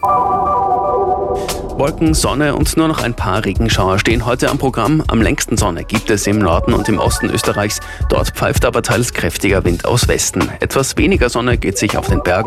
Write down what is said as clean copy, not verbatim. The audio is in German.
Wolken, Sonne und nur noch ein paar Regenschauer stehen heute am Programm. Am längsten Sonne gibt es im Norden und im Osten Österreichs. Dort pfeift aber teils kräftiger Wind aus Westen. Etwas weniger Sonne geht sich auf den Bergen